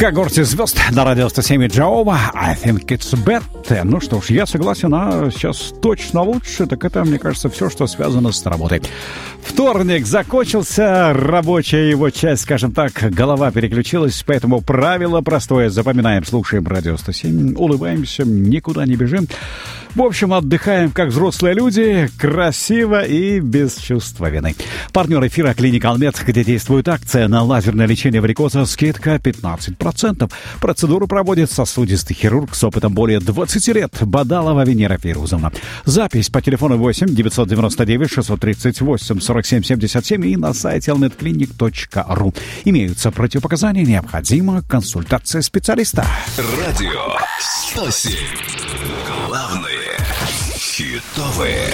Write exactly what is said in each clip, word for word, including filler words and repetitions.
когорте звезд на радио сто семь Джаова. I think it's better. Ну что ж, я согласен, а сейчас точно лучше. Так это, мне кажется, все, что связано с работой. Вторник закончился, рабочая его часть, скажем так, голова переключилась, поэтому правило простое. Запоминаем, слушаем радио сто семь, улыбаемся, никуда не бежим. В общем, отдыхаем, как взрослые люди, красиво и без чувства вины. Партнер эфира — клиника Алмед, где действует акция на лазерное лечение варикоза, скидка пятнадцать процентов. Процедуру проводит сосудистый хирург с опытом более двадцати лет, Бадалова Венера Фейрузовна. Запись по телефону восемь девятьсот девяносто девять шестьсот тридцать восемь сорок семь семьдесят семь и на сайте алмед клиник точка ру. Имеются противопоказания, необходима консультация специалиста. Радио сто семь. Главное хитовые.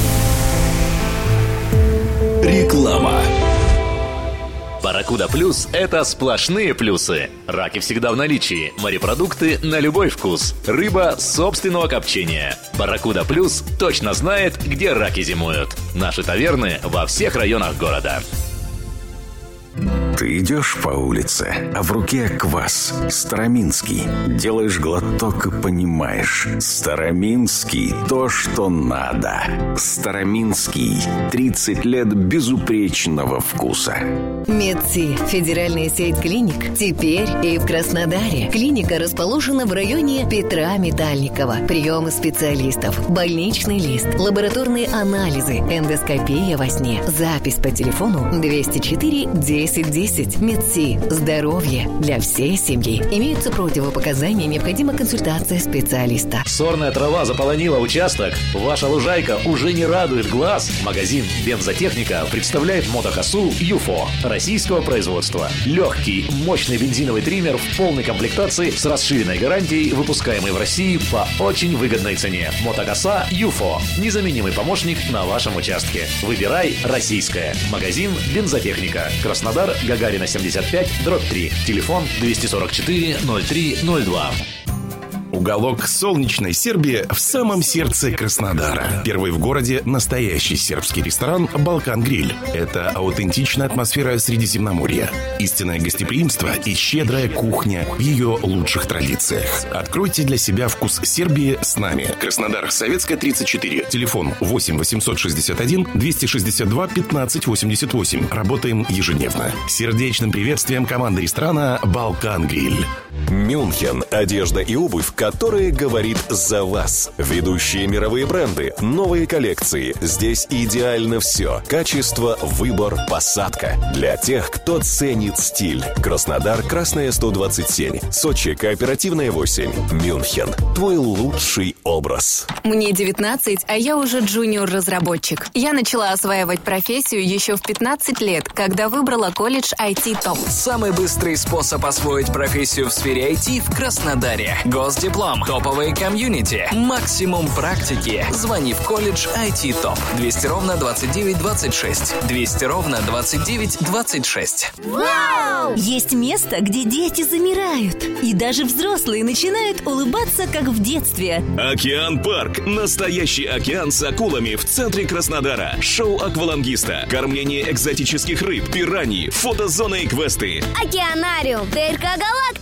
Реклама. Барракуда Плюс – это сплошные плюсы. Раки всегда в наличии, морепродукты на любой вкус, рыба собственного копчения. Барракуда Плюс точно знает, где раки зимуют. Наши таверны во всех районах города. Ты идешь по улице, а в руке квас Староминский. Делаешь глоток и понимаешь: Староминский – то, что надо. Староминский. тридцать лет безупречного вкуса. Медси. Федеральная сеть клиник. Теперь и в Краснодаре. Клиника расположена в районе Петра Метальникова. Приемы специалистов, больничный лист, лабораторные анализы, эндоскопия во сне. Запись по телефону двести четыре десять десять. Медси. Здоровье для всей семьи. Имеются противопоказания, необходима консультация специалиста. Сорная трава заполонила участок. Ваша лужайка уже не радует глаз. Магазин «Бензотехника» представляет мотокосу «Юфо» российского производства. Легкий, мощный бензиновый триммер в полной комплектации с расширенной гарантией, выпускаемый в России по очень выгодной цене. Мотокоса «Юфо» – незаменимый помощник на вашем участке. Выбирай российское. Магазин «Бензотехника». Краснодар, Гагарина семьдесят пять, дробь три. Телефон двести сорок четыре ноль три ноль два. Уголок солнечной Сербии в самом сердце Краснодара. Первый в городе настоящий сербский ресторан «Балкан Гриль». Это аутентичная атмосфера Средиземноморья, истинное гостеприимство и щедрая кухня в ее лучших традициях. Откройте для себя вкус Сербии с нами. Краснодар, Советская, тридцать четыре. Телефон восемь восемьсот шестьдесят один двести шестьдесят два пятнадцать восемьдесят восемь. Работаем ежедневно. Сердечным приветствием команды ресторана «Балкан Гриль». Мюнхен. Одежда и обувь, которые говорит за вас. Ведущие мировые бренды, новые коллекции. Здесь идеально все. Качество, выбор, посадка. Для тех, кто ценит стиль. Краснодар, Красная, сто двадцать семь. Сочи, Кооперативная, восемь. Мюнхен. Твой лучший образ. Мне девятнадцать, а я уже джуниор-разработчик. Я начала осваивать профессию еще в пятнадцать лет, когда выбрала колледж ай ти топ. Самый быстрый способ освоить профессию в сфере ай ти в Краснодаре. Госдиплом, топовые комьюнити, максимум практики. Звони в колледж ай ти топ. двести ровно двадцать девять двадцать шесть. двести ровно двадцать девять двадцать шесть. Вау! Есть место, где дети замирают. И даже взрослые начинают улыбаться, как в детстве. Океан-парк. Настоящий океан с акулами в центре Краснодара. Шоу аквалангиста. Кормление экзотических рыб, пираний, фотозона и квесты. Океанариум. ТРК Галактика.